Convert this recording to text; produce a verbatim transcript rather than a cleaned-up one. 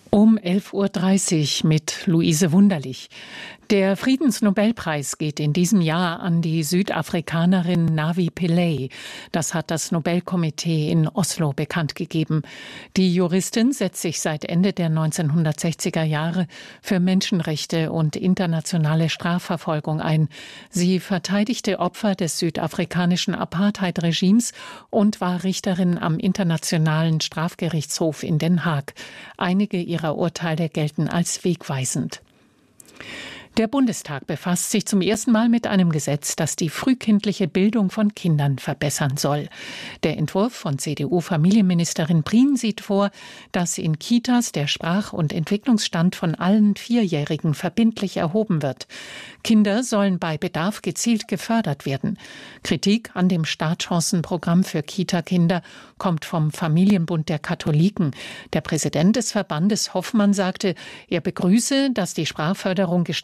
Um elf Uhr dreißig mit Luise Wunderlich. Der Friedensnobelpreis geht in diesem Jahr an die Südafrikanerin Navi Pillay. Das hat das Nobelkomitee in Oslo bekannt gegeben. Die Juristin setzt sich seit Ende der neunzehnhundertsechziger Jahre für Menschenrechte und internationale Strafverfolgung ein. Sie verteidigte Opfer des südafrikanischen Apartheid-Regimes und war Richterin am Internationalen Strafgerichtshof in Den Haag. Einige ihrer Urteile gelten als wegweisend. Der Bundestag befasst sich zum ersten Mal mit einem Gesetz, das die frühkindliche Bildung von Kindern verbessern soll. Der Entwurf von C D U-Familienministerin Prien sieht vor, dass in Kitas der Sprach- und Entwicklungsstand von allen Vierjährigen verbindlich erhoben wird. Kinder sollen bei Bedarf gezielt gefördert werden. Kritik an dem Startchancenprogramm für Kita-Kinder kommt vom Familienbund der Katholiken. Der Präsident des Verbandes Hoffmann sagte, er begrüße, dass die Sprachförderung gestaltet